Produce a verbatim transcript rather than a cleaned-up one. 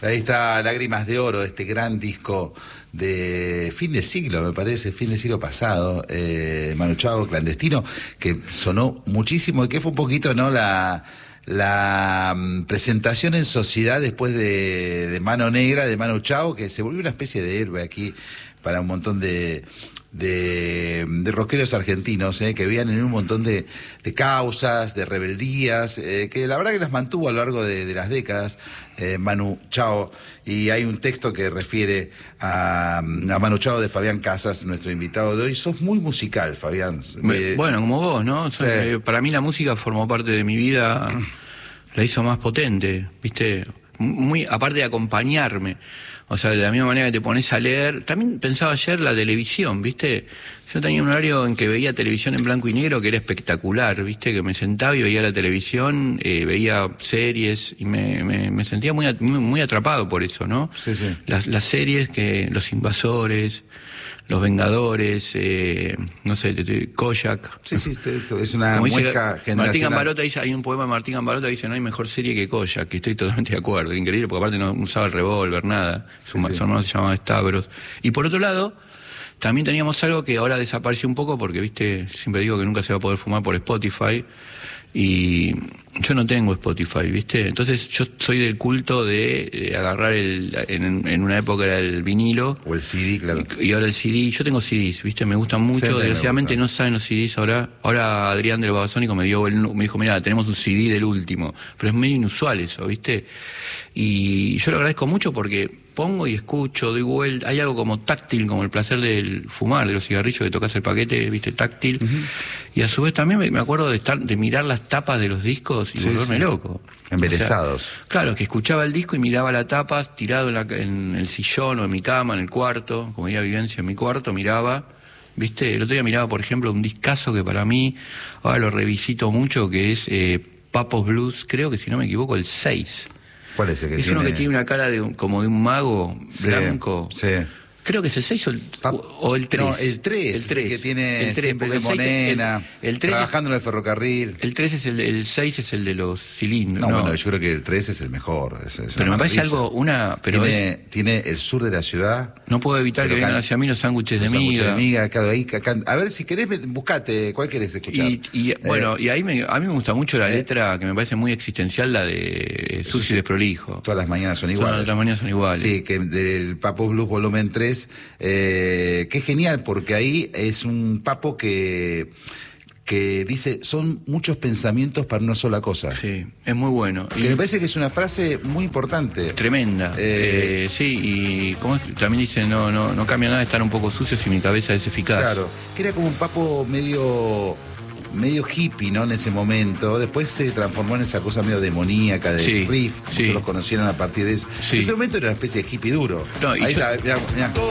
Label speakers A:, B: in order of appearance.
A: Ahí está Lágrimas de Oro, este gran disco de fin de siglo, me parece, fin de siglo pasado, eh, Manu Chao, Clandestino, que sonó muchísimo y que fue un poquito, ¿no?, la, la um, presentación en sociedad después de, de Mano Negra, de Manu Chao, que se volvió una especie de héroe aquí para un montón de... De, de rockeros argentinos, eh, que veían en un montón de, de causas, de rebeldías, eh, que la verdad que las mantuvo a lo largo de, de las décadas, eh, Manu Chao, y hay un texto que refiere a, a Manu Chao de Fabián Casas, nuestro invitado de hoy. Sos muy musical, Fabián.
B: Eh, bueno, como vos, ¿no? Sí. Eh, para mí la música formó parte de mi vida, la hizo más potente, ¿viste? Muy, aparte de acompañarme. O sea, de la misma manera que te pones a leer. También pensaba ayer la televisión, ¿viste? Yo tenía un horario en que veía televisión en blanco y negro que era espectacular, ¿viste? Que me sentaba y veía la televisión, eh, veía series y me, me, me sentía muy, muy, muy atrapado por eso, ¿no?
A: Sí, sí.
B: Las, las series que... Los Invasores, Los Vengadores, eh, no sé, Kojak.
A: Sí, sí, es una muesca generacional.
B: Martín Gambarota dice, hay un poema de Martín Gambarota que dice: no hay mejor serie que Kojak, que estoy totalmente de acuerdo, increíble, porque aparte no usaba el revólver, nada, sí, su, sí. su hermano se llamaba Stavros. Y por otro lado, también teníamos algo que ahora desapareció un poco, porque, viste, siempre digo que nunca se va a poder fumar por Spotify, y yo no tengo Spotify, ¿viste? Entonces yo soy del culto de, de agarrar el... En, en una época era el vinilo.
A: O el C D, claro.
B: Y, y ahora el C D. Yo tengo C Ds, ¿viste? Me gustan mucho. Sí, desgraciadamente gusta. No saben los C Ds ahora. Ahora Adrián del Babasónico me dio el, me dijo, mira, tenemos un C D del último. Pero es medio inusual eso, ¿viste? Y yo lo agradezco mucho porque pongo y escucho, doy vuelta. Hay algo como táctil, como el placer del fumar, de los cigarrillos, que tocas el paquete, ¿viste? Táctil. Uh-huh. Y a su vez también me, me acuerdo de estar de mirar las tapas de los discos y sí, volverme sí. loco.
A: Embelesados.
B: O sea, claro, que escuchaba el disco y miraba la tapa, tirado en, la, en el sillón o en mi cama, en el cuarto, como diría Vivencia, en mi cuarto, miraba, ¿viste? El otro día miraba, por ejemplo, un discazo que para mí, ahora lo revisito mucho, que es eh, Papos Blues, creo que si no me equivoco, el seis.
A: ¿Cuál es el que
B: es
A: tiene?
B: Uno que tiene una cara de un, como de un mago blanco.
A: Sí.
B: Creo que es el seis o el, o el tres.
A: No, el tres.
B: El tres.
A: Que tiene
B: el tres,
A: siempre de Monena, el, el tres trabajando es, en el ferrocarril.
B: El tres es el, el seis es el de los cilindros.
A: No,
B: no,
A: bueno, yo creo que el tres es el mejor. Es, es
B: pero me parece algo, una... Pero
A: tiene,
B: es,
A: tiene el sur de la ciudad.
B: No puedo evitar que vengan hacia mí los sándwiches de miga.
A: de miga, acá, ahí, acá. A ver, si querés, buscate, ¿cuál querés escuchar?
B: Y, y eh, bueno, y ahí me, a mí me gusta mucho la eh, letra, que me parece muy existencial, la de eh, Sucio y Desprolijo.
A: Todas las mañanas son iguales.
B: Todas las mañanas son iguales.
A: Sí, que del Papo Blues volumen tres... Eh, Eh, que es genial, porque ahí es un papo que, que dice, son muchos pensamientos para una sola cosa.
B: Sí, es muy bueno.
A: Que y me parece que es una frase muy importante.
B: Tremenda. Eh, eh, sí, y como es, también dice, no, no, no cambia nada estar un poco sucio si mi cabeza es eficaz.
A: Claro, que era como un papo medio... medio hippie, ¿no? En ese momento. Después se transformó en esa cosa medio demoníaca de
B: sí,
A: riff, como
B: sí.
A: los conocieron a partir de eso.
B: Sí.
A: En ese momento era una especie de hippie duro.
B: No, y
A: ahí
B: yo...
A: está, mirá, mirá.